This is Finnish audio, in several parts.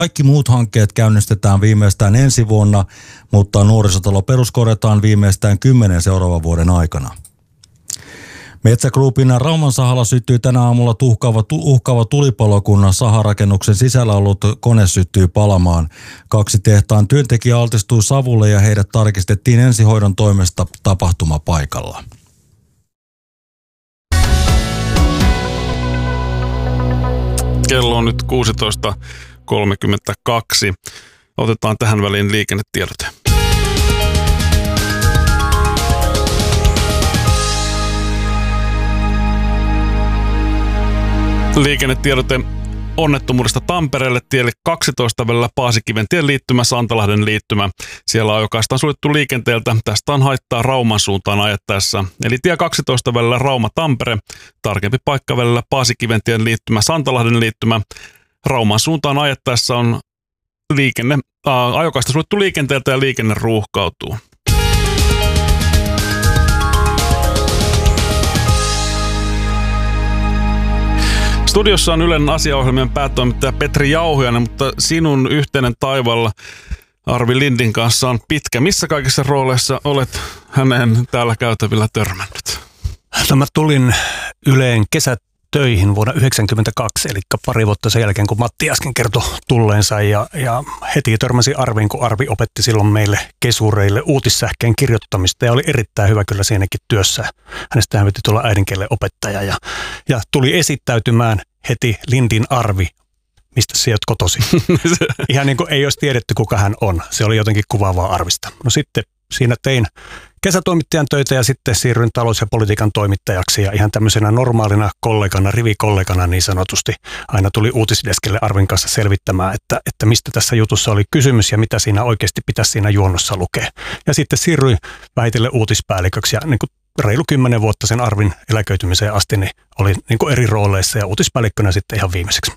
Kaikki muut hankkeet käynnistetään viimeistään ensi vuonna, mutta nuorisotalo peruskorjataan viimeistään 10 seuraavan vuoden aikana. Metsä Groupin Rauman sahalla syttyi tänä aamulla uhkaava tulipalo, kun saharakennuksen sisällä ollut kone syttyi palamaan. 2 tehtaan työntekijää altistui savulle ja heidät tarkistettiin ensihoidon toimesta tapahtumapaikalla. Kello on nyt 16.32. Otetaan tähän väliin liikennetiedote. Liikennetiedote onnettomuudesta Tampereelle tielle 12 välillä Paasikiventien liittymä, Santalahden liittymä. Siellä ajokaista on suljettu liikenteeltä. Tästä on haittaa Rauman suuntaan ajettaessa. Eli tie 12 välillä Rauma-Tampere, tarkempi paikka välillä Paasikiventien liittymä, Santalahden liittymä. Rauman suuntaan ajettaessa on ajokaista suljettu liikenteeltä ja liikenne ruuhkautuu. Studiossa on Ylen asiaohjelmien päätoimittaja Petri Jauhiainen, mutta sinun yhteinen taivaalla Arvi Lindin kanssa on pitkä. Missä kaikissa rooleissa olet häneen täällä käytävillä törmännyt? Mä tulin Yleen kesätöihin vuonna 1992, eli pari vuotta sen jälkeen, kun Matti äsken kertoi tulleensa. Ja heti törmäsin Arviin, kun Arvi opetti silloin meille kesureille uutissähkeen kirjoittamista ja oli erittäin hyvä kyllä siinäkin työssä. Hänestä piti tulla äidinkielen opettaja ja tuli esittäytymään heti Lindin Arvi. Mistä sä oot kotosi? Ihan niin kuin ei olisi tiedetty, kuka hän on. Se oli jotenkin kuvaavaa Arvista. No sitten siinä tein kesätoimittajan töitä ja sitten siirryin talous- ja politiikan toimittajaksi ja ihan tämmöisenä normaalina kollegana, rivikollegana niin sanotusti aina tuli uutisdeskelle Arvin kanssa selvittämään, että mistä tässä jutussa oli kysymys ja mitä siinä oikeasti pitäisi siinä juonnossa lukea. Ja sitten siirryin vähitellen uutispäälliköksi ja niin kuin reilu 10 vuotta sen Arvin eläköitymiseen asti niin oli niin kuin eri rooleissa ja uutispäällikkönä sitten ihan viimeiseksi.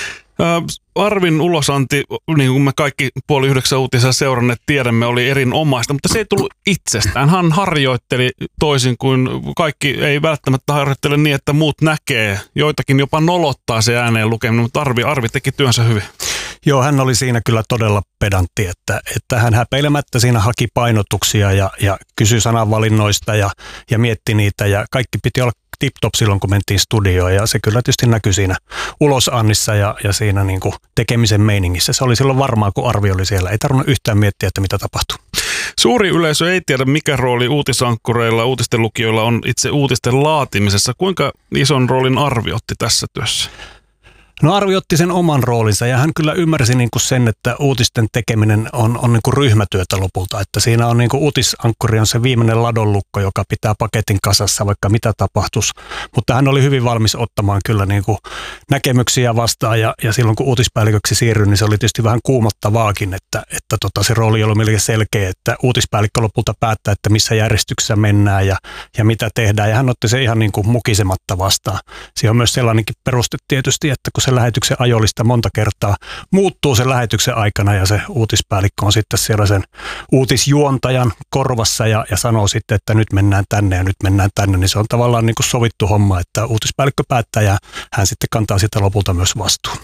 Arvin ulosanti, niin kuin me kaikki 8:30 uutisia seuranneet tiedämme, oli erinomaista, mutta se ei tullut itsestään. Hän harjoitteli toisin kuin kaikki ei välttämättä harjoittele niin, että muut näkee. Joitakin jopa nolottaa se ääneen lukeminen, mutta Arvi teki työnsä hyvin. Joo, hän oli siinä kyllä todella pedantti, että hän häpeilemättä siinä haki painotuksia ja kysyi sananvalinnoista ja mietti niitä ja kaikki piti olla tip-top silloin, kun mentiin studioon ja se kyllä tietysti näkyi siinä ulosannissa ja siinä niin kuin tekemisen meiningissä. Se oli silloin varmaa, kun Arvi oli siellä. Ei tarvinnut yhtään miettiä, että mitä tapahtuu. Suuri yleisö ei tiedä, mikä rooli uutisankkureilla, uutisten lukijoilla on itse uutisten laatimisessa. Kuinka ison roolin Arvi otti tässä työssä? No Arvi otti sen oman roolinsa ja hän kyllä ymmärsi niin kuin sen, että uutisten tekeminen on niin kuin ryhmätyötä lopulta. Että siinä on niin kuin uutisankkuri on se viimeinen ladonlukko, joka pitää paketin kasassa, vaikka mitä tapahtuisi. Mutta hän oli hyvin valmis ottamaan kyllä niin kuin näkemyksiä vastaan ja silloin kun uutispäälliköksi siirryin, niin se oli tietysti vähän kuumottavaakin, että se rooli oli melkein selkeä, että uutispäällikkö lopulta päättää, että missä järjestyksessä mennään ja mitä tehdään. Ja hän otti se ihan niin kuin mukisematta vastaan. Siinä on myös sellainenkin peruste tietysti, että kun se lähetyksen ajolista monta kertaa muuttuu sen lähetyksen aikana ja se uutispäällikkö on sitten siellä sen uutisjuontajan korvassa ja sanoo sitten, että nyt mennään tänne ja nyt mennään tänne, niin se on tavallaan niin kuin sovittu homma, että uutispäällikkö päättää ja hän sitten kantaa sitä lopulta myös vastuun.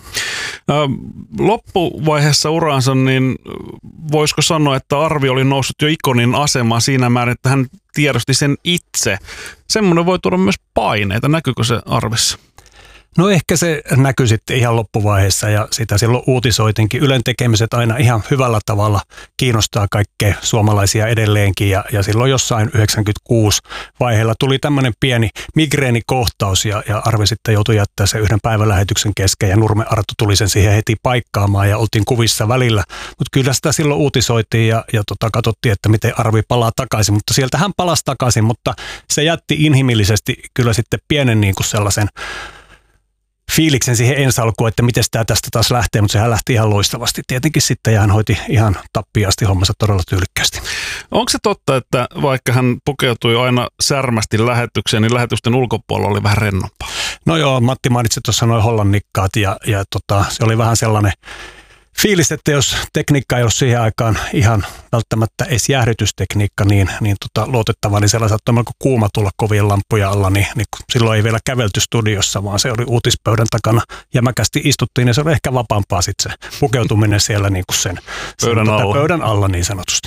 Loppuvaiheessa uraansa, niin voisiko sanoa, että Arvi oli noussut jo ikonin asemaan siinä määrin, että hän tiedosti sen itse. Semmoinen voi tuoda myös paineita. Näkyykö se Arvissa? No ehkä se näkyi sitten ihan loppuvaiheessa ja sitä silloin uutisoitinkin. Ylen tekemiset aina ihan hyvällä tavalla kiinnostaa kaikkea suomalaisia edelleenkin ja silloin jossain 96 vaiheella tuli tämmöinen pieni migreenikohtaus ja Arvi sitten joutui jättää sen yhden päivälähetyksen kesken ja Nurme Arto tuli sen siihen heti paikkaamaan ja oltiin kuvissa välillä. Mutta kyllä sitä silloin uutisoitiin ja katsottiin, että miten Arvi palaa takaisin, mutta sieltä hän palasi takaisin, mutta se jätti inhimillisesti kyllä sitten pienen niin kuin sellaisen fiiliksen siihen ensalkuun, että miten tämä tästä taas lähtee, mutta sehän lähti ihan loistavasti tietenkin sitten ja hän hoiti ihan tappiasti hommansa todella tyylikkäästi. Onko se totta, että vaikka hän pukeutui aina särmästi lähetykseen, niin lähetysten ulkopuolella oli vähän rennompaa? No joo, Matti mainitsi tuossa noin hollannikkaat ja se oli vähän sellainen fiilis, että jos tekniikka ei ole siihen aikaan ihan välttämättä edes jäähdytystekniikka niin luotettava, niin siellä saattoi melko kuuma tulla kovien lampuja alla, niin silloin ei vielä kävelty studiossa, vaan se oli uutispöydän takana jämäkästi istuttiin, ja se oli ehkä vapaampaa sitten se pukeutuminen siellä niin kuin sen pöydän alla niin sanotusti.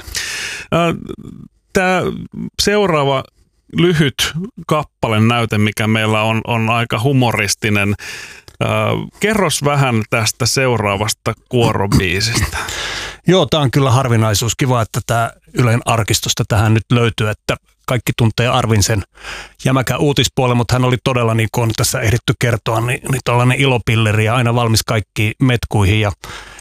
Tämä seuraava lyhyt kappalenäyte, mikä meillä on aika humoristinen. Kerros vähän tästä seuraavasta kuorobiisistä. Joo, tämä on kyllä harvinaisuus. Kiva, että tämä Ylen arkistosta tähän nyt löytyy, että kaikki tuntee Arvin sen jämäkän uutispuolen, mutta hän oli todella, niin kuin on tässä ehditty kertoa, niin tällainen ilopilleri ja aina valmis kaikkiin metkuihin. Ja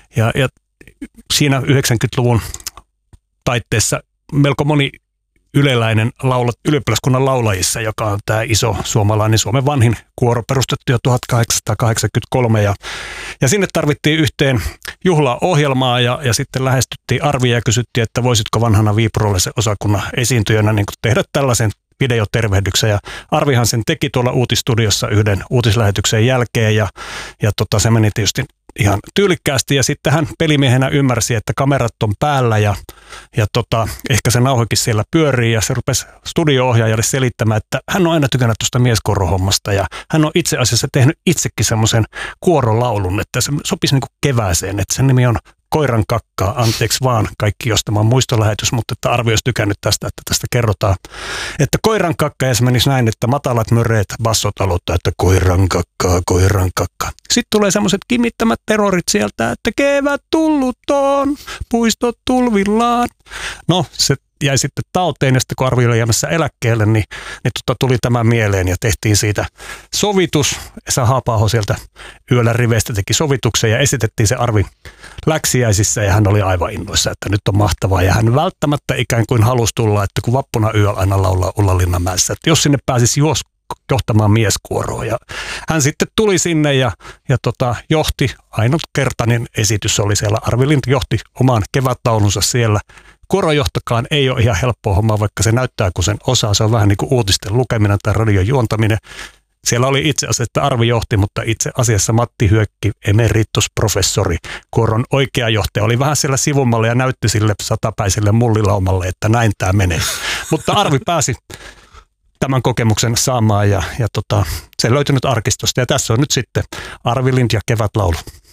siinä 90-luvun taitteessa melko moni yleläinen ylioppilaskunnan laulajissa, joka on tämä iso suomalainen, Suomen vanhin kuoro, perustettu jo 1883. Ja sinne tarvittiin yhteen juhlaohjelmaa ja sitten lähestyttiin Arvia ja kysyttiin, että voisitko vanhana viipurilaisen osakunnan esiintyjänä niin kuin tehdä tällaisen videotervehdyksen. Ja Arvihan sen teki tuolla uutistudiossa yhden uutislähetyksen jälkeen ja se meni tietysti ihan tyylikkäästi ja sitten hän pelimiehenä ymmärsi, että kamerat on päällä ja ehkä se nauhoikin siellä pyörii ja se rupesi studio-ohjaajalle selittämään, että hän on aina tykännyt tuosta mieskuorohommasta ja hän on itse asiassa tehnyt itsekin semmoisen kuorolaulun, että se sopisi niin kuin kevääseen, että sen nimi on Koiran kakkaa, anteeksi vaan kaikki, jos tämä on muistolähetys, mutta että Arvi olisi tykännyt tästä, että tästä kerrotaan. Että koiran kakka, ja se menisi näin, että matalat möreet bassot aloittaa, että koiran kakkaa, koiran kakkaa. Sitten tulee semmoiset kimittämät terrorit sieltä, että kevät tullut on, puistot tulvillaan. No, se jäi sitten talteen, ja sitten kun Arvi oli jäämässä eläkkeelle, niin tuli tämä mieleen ja tehtiin siitä sovitus. Esa Haapaho sieltä yöllä riveistä teki sovituksen ja esitettiin se Arvi läksiäisissä ja hän oli aivan innoissa, että nyt on mahtavaa. Ja hän välttämättä ikään kuin halusi tulla, että kun vappuna yöllä aina laulaa Ulla-Linnanmäessä, että jos sinne pääsisi johtamaan mieskuoroa. Ja hän sitten tuli sinne ja johti, ainutkertainen esitys oli siellä. Arvi Lind johti oman kevättaulunsa siellä. Kuorojohtokaan ei ole ihan helppoa hommaa, vaikka se näyttää, kun sen osaa. Se on vähän niin kuin uutisten lukeminen tai radion juontaminen. Siellä oli itse asiassa, että Arvi johti, mutta itse asiassa Matti Hyökki, emeritusprofessori, kuoron oikea johtaja, oli vähän siellä sivummalla ja näytti sille satapäiselle mullilaumalle, että näin tämä menee. Mutta Arvi pääsi tämän kokemuksen saamaan ja se löytynyt arkistosta. Ja tässä on nyt sitten Arvi Lind ja kevätlaulu.